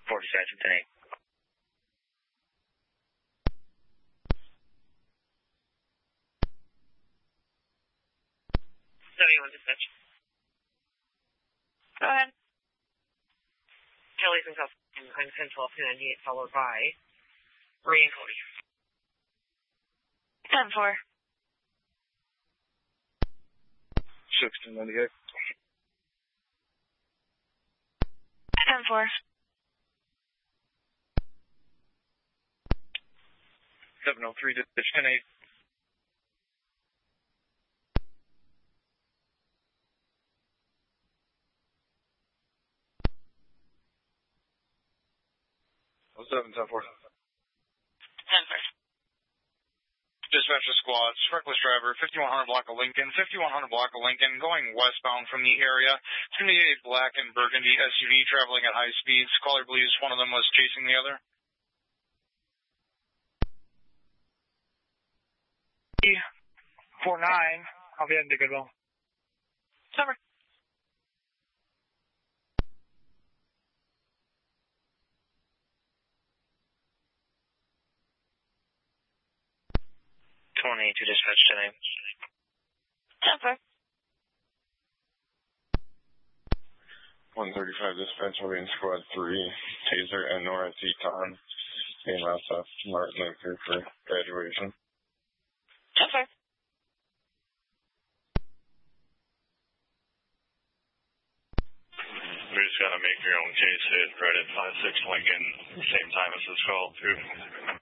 4 dispatch of 10-8. 71 dispatch. Go ahead. Kelly's in South. I'm 10-12, 298, followed by Ray and Cody. 10-4. 1698. 10-4. 703 dispatch 10-8. 07 10-4. 10-4. Dispatcher squad, reckless driver, 5100 block of Lincoln, 5100 block of Lincoln, going westbound from the area. It's going to be a black and burgundy SUV traveling at high speeds. Caller believes one of them was chasing the other. 49. I'll be heading to Goodwill. Cover. 22 dispatch 10-8. 10-4. 135 dispatch, I'll be in squad 3. Taser and Nora Teton. Came out of Martin Luther for graduation. 10-4. We just got to make your own case hit right at 5-6 Lincoln, same time as this call, too.